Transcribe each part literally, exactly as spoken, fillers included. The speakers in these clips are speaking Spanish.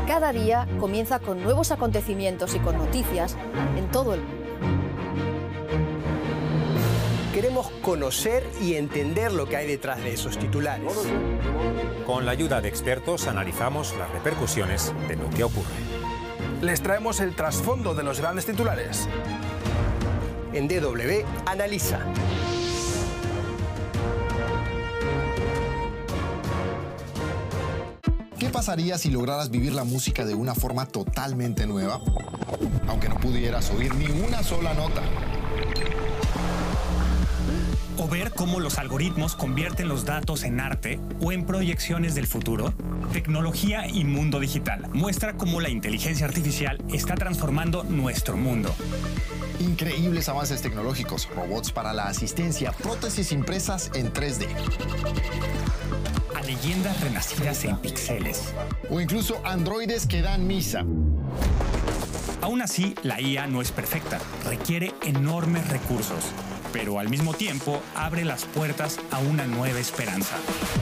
Cada día comienza con nuevos acontecimientos y con noticias en todo el mundo. Queremos conocer y entender lo que hay detrás de esos titulares. Con la ayuda de expertos analizamos las repercusiones de lo que ocurre. Les traemos el trasfondo de los grandes titulares. En D W Analiza. ¿Qué pasaría si lograras vivir la música de una forma totalmente nueva? Aunque no pudieras oír ni una sola nota. O ver cómo los algoritmos convierten los datos en arte o en proyecciones del futuro. Tecnología y mundo digital muestra cómo la inteligencia artificial está transformando nuestro mundo. Increíbles avances tecnológicos, robots para la asistencia, prótesis impresas en tres D. A leyendas renacidas en píxeles. O incluso androides que dan misa. Aún así, la I A no es perfecta, requiere enormes recursos, pero al mismo tiempo abre las puertas a una nueva esperanza.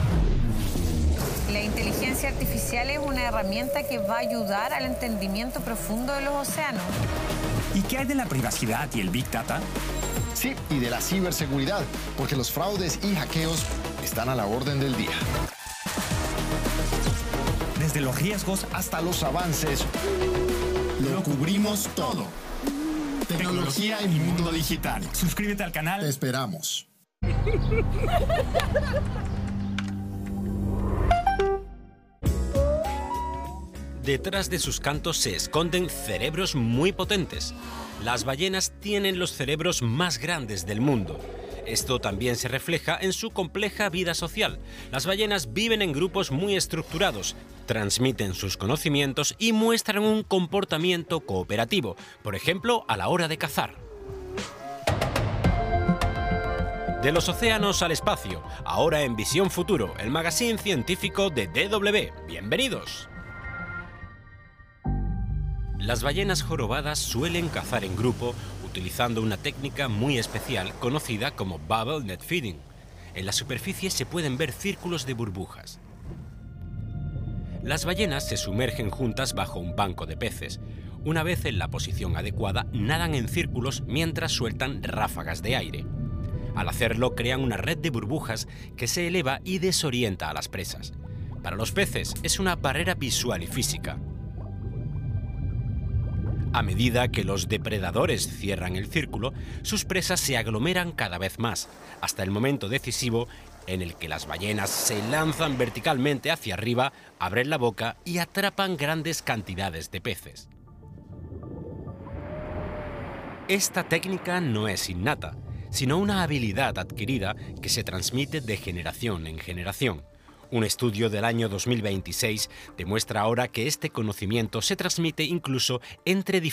La inteligencia artificial es una herramienta que va a ayudar al entendimiento profundo de los océanos. ¿Y qué hay de la privacidad y el Big Data? Sí, y de la ciberseguridad, porque los fraudes y hackeos están a la orden del día. Desde los riesgos hasta los avances, lo cubrimos todo. Tecnología y mundo digital. Suscríbete al canal. Te esperamos. Detrás de sus cantos se esconden cerebros muy potentes. Las ballenas tienen los cerebros más grandes del mundo. Esto también se refleja en su compleja vida social. Las ballenas viven en grupos muy estructurados, transmiten sus conocimientos y muestran un comportamiento cooperativo, por ejemplo, a la hora de cazar. De los océanos al espacio, ahora en Visión Futuro, el magazine científico de D W. ¡Bienvenidos! Las ballenas jorobadas suelen cazar en grupo utilizando una técnica muy especial conocida como Bubble Net Feeding. En la superficie se pueden ver círculos de burbujas. Las ballenas se sumergen juntas bajo un banco de peces. Una vez en la posición adecuada, nadan en círculos mientras sueltan ráfagas de aire. Al hacerlo, crean una red de burbujas que se eleva y desorienta a las presas. Para los peces es una barrera visual y física. A medida que los depredadores cierran el círculo, sus presas se aglomeran cada vez más, hasta el momento decisivo en el que las ballenas se lanzan verticalmente hacia arriba, abren la boca y atrapan grandes cantidades de peces. Esta técnica no es innata, sino una habilidad adquirida que se transmite de generación en generación. Un estudio del año dos mil veintiséis demuestra ahora que este conocimiento se transmite incluso entre diferentes